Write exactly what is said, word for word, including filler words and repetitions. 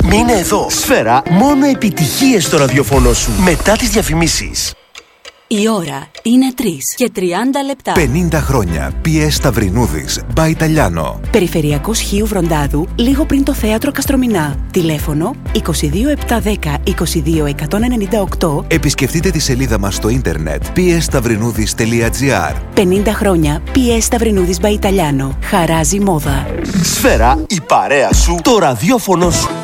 Μείνε εδώ. Σφαίρα, μόνο επιτυχίες στο ραδιοφωνό σου. Μετά τις διαφημίσεις. Η ώρα είναι τρεις και τριάντα λεπτά. πενήντα χρόνια. πι ες Σταυρινούδης, By Italiano. Περιφερειακός Χίου Βροντάδου, λίγο πριν το θέατρο Καστρομηνά. Τηλέφωνο είκοσι δύο επτακόσια δέκα είκοσι δύο εκατόν ενενήντα οκτώ. Επισκεφτείτε τη σελίδα μας στο ίντερνετ πι ες σταυρινούδης τελεία τζι άρ. πενήντα χρόνια πι ες Σταυρινούδης By Italiano. Χαράζει μόδα. Σφαίρα, η παρέα σου, το ραδιόφωνο σου.